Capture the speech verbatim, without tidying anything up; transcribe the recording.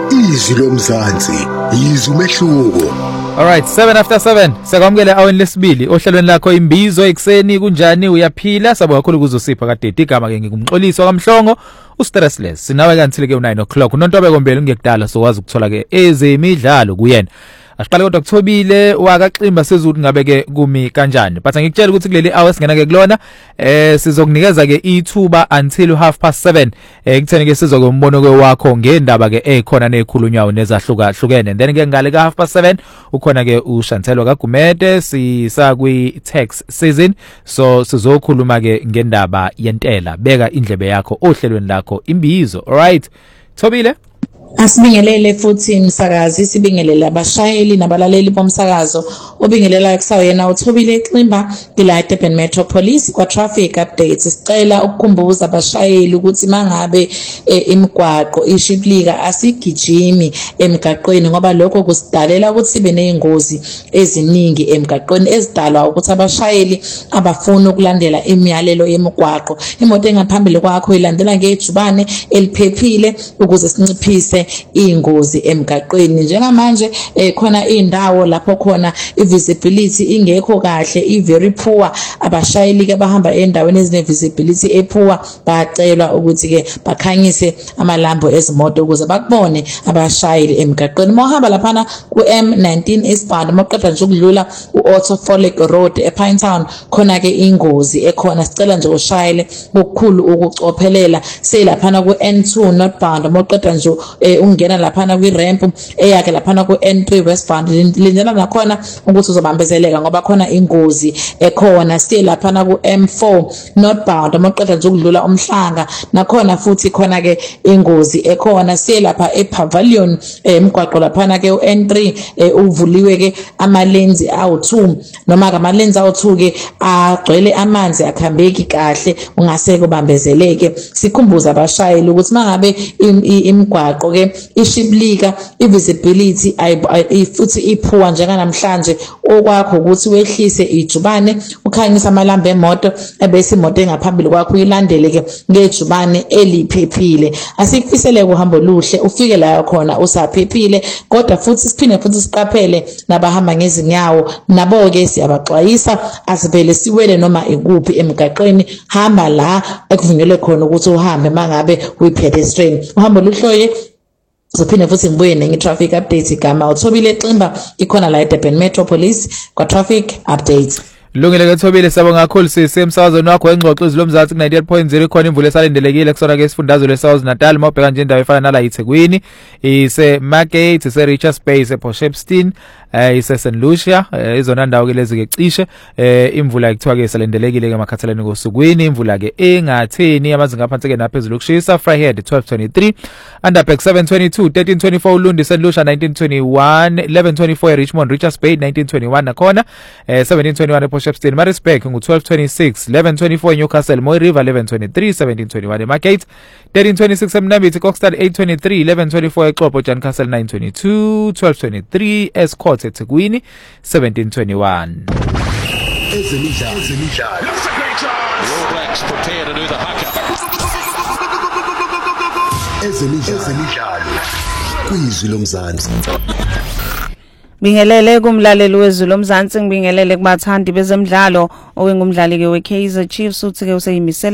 Izwi lomzansi, izwi umehluko. Alright, seven after seven. Sekwamukele aweni lesibili ohlelweni lakho imbizo ekseni kunjani uyaphila sabo kakhulu kuzosipha kadede igama ke ngingumxolisi wakamhlongo uStressless. Sinawe kanti ke u-nine o'clock uNontobe Kombele ngekudala sokwazi ukuthola ke ezemidlalo kuyena. Asiqale kodwa kuthobile wakaXimba sezuthi ngabe ke kumi kanjani. But ngikutshela ukuthi kuleli hour singena ke kulona eh sizokunikeza ke ithuba until half past seven. Eh kutheni ke sizoke umbono ke wakho ngendaba ke ekhona nekhulunywayo nezahluka hlukene. And then ke ngale ka half past seven ukhona ke uShantelo kaGumede sisa kwi tax season. So sizokhuluma ke ngendaba yentela. Beka indlebe yakho ohlelweni lakho imbizo. Alright. Thobile Asibingelele futhi imsakazi sibingelele abashayeli nabalaleli bomsakazo obingelela kusawo yena uThobile Ximba ila Durban Metro Police kwa traffic updates. Sicela ukukhumbuza abashayeli ukuthi mangabe imigwaqo ishiplika asigijimi emgaqweni ngoba lokho kusidalela ukuthi sibe nezingozi eziningi emgaqweni ezidalwa ukuthi abashayeli abafuna ukulandela imiyalelo yemigwaqo. Imoto engaphambili kwakho ilandela ngejubane eliphephile ukuze sinciphise ingozi emgaqweni. Njengamanje eh, khona indawo lapho khona i-visibility ingekho kahle, i-very poor. Abashayeli ke bahamba endaweni ezine visibility epoor bacelwa ukuthi ke bakhanyise amalambo ezimoto ukuze bakubone abashayeli emgaqweni. Mohamba laphana ku M nineteen eastbound maqeda nje ukudlula u-Otto Folek Road ePinetown khona ke ingozi ekhona. Sicela nje ushayele ukukhulu ukucophelela selaphana ku N two northbound maqeda nje eh, ungena laphana kwi ramp eyake laphana ku N three westbound lindela nakhona ukuthi uzobambezeleka ngoba khona ingozi ekhona. Siye laphana ku M four northbound amaqeda nje ukudlula umhlanga nakhona futhi khona ke ingozi ekhona. Siye lapha ePavilion emgwaqo laphana ke u N three uvuliwe ke ama lanes awu two noma ke ama lanes awu two ke agcwele amanzi akhambeki kahle ungase kubambezeleke. Sikhumbuza abashayeli ukuthi mangabe imigwaqo ke ishiplika i-visibility futhi iphuwa njengana namhlanje okwakho ukuthi wehlise ijubane ukhanyisa amalambe emoto ebese imoto engaphambili kwakho uyilandele ke ngejubane eliphephile. Asikufisele uhambo luhle ufike la khona usaphephile kodwa futhi siphinde futhi siqaphele nabahamba ngezinyawo nabo ke siyabaxwayisa asibele siwele noma ikuphi emgaqweni. Hamba la ekuvunyelwe khona ukuthi uhambe mangabe uyi-pedestrian. Uhambo luhloye Zophinde futhi ngibuye nengi traffic updates igama uThobile Ximba ikhona la eDurban Metro Police kwa traffic updates. Lungile ke Thobile sabonga kakhulu sisemsakazweni wakho engxoxo izilomzansi ku ninety-eight point zero khona imvula esalindelekile kusona ke isifundazwe leSouth Natal mawubheka nje indawo efana nala iThekwini ise Market ise Richards Bay ise Potchefstroom eh ise Saint Lucia izona ndawo ke lezi ke cishe eh imvula ekuthiwa ke salindelekile ke makhathaleni kosukwini. Imvula ke engatheni amazinga aphansi ke naphezulu kushisa Vryheid twelve twenty-three Underberg seven twenty-two thirteen twenty-four Ulundi Saint Lucia nineteen twenty-one eleven twenty-four Richmond Richards Bay nineteen twenty-one nakhona eh seventeen twenty-one Potchefstroom Maritzburg ngu twelve twenty-six eleven twenty-four Newcastle Moy River eleven twenty-three seventeen twenty-one Market thirteen twenty-six Mnambithi Kokstad eight twenty-three eleven twenty-four eXhopo Jancastle nine twenty-two twelve twenty-three Escourt eThekwini seventeen twenty-one. Ezemidlalo ezemidlalo All Blacks prepare to do the haka. ezemidlalo kwizwi lomzansi. Bingelele kumlaleli wezwi lomzansi ngibingelele kubathandi bezemidlalo owengumdlali ke weKaizer Chiefs uthi ke useyimisele